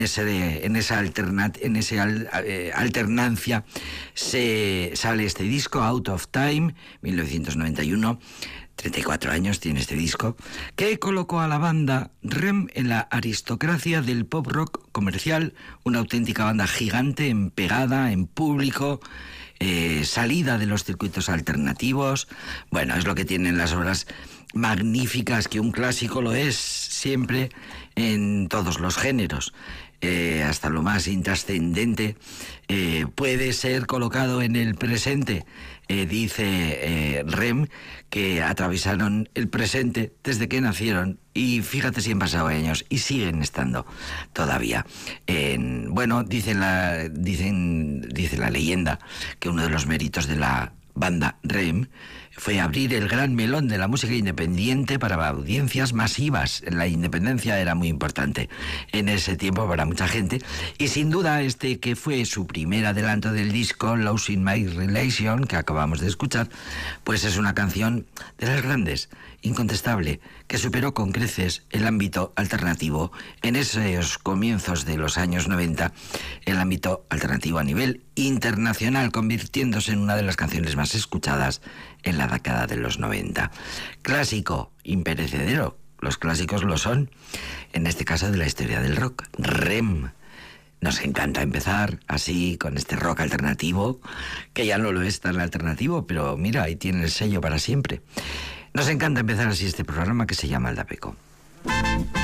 en esa alternancia sale este disco, Out of Time, 1991. 34 años tiene este disco, que colocó a la banda REM en la aristocracia del pop rock comercial, una auténtica banda gigante, empegada, en público, salida de los circuitos alternativos. Bueno, es lo que tienen las obras magníficas, que un clásico lo es siempre en todos los géneros. Hasta lo más intrascendente puede ser colocado en el presente. Dice REM que atravesaron el presente desde que nacieron, y fíjate si han pasado años y siguen estando todavía. Bueno, dice la leyenda que uno de los méritos de la banda REM fue abrir el gran melón de la música independiente para audiencias masivas. La independencia era muy importante en ese tiempo para mucha gente, y sin duda este, que fue su primer adelanto del disco, Losing My Relation, que acabamos de escuchar, pues es una canción de las grandes, incontestable, que superó con creces el ámbito alternativo en esos comienzos de los años 90, el ámbito alternativo a nivel internacional, convirtiéndose en una de las canciones más escuchadas en la década de los 90. Clásico, imperecedero, los clásicos lo son, en este caso de la historia del rock. REM. Nos encanta empezar así con este rock alternativo, que ya no lo es tan alternativo, pero mira, ahí tiene el sello para siempre. Nos encanta empezar así este programa que se llama El Dapeco.